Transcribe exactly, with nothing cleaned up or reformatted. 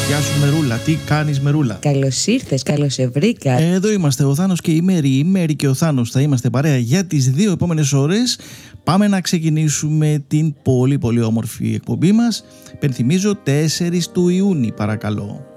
Γεια σου Μερούλα, τι κάνεις Μερούλα? Καλώς ήρθες, καλώς σε βρήκα. Εδώ είμαστε ο Θάνος και η Μέρη, η Μέρη και ο Θάνος. Θα είμαστε παρέα για τις δύο επόμενες ώρες. Πάμε να ξεκινήσουμε την πολύ πολύ όμορφη εκπομπή μας. Πενθυμίζω τέσσερις του Ιούνιου, παρακαλώ.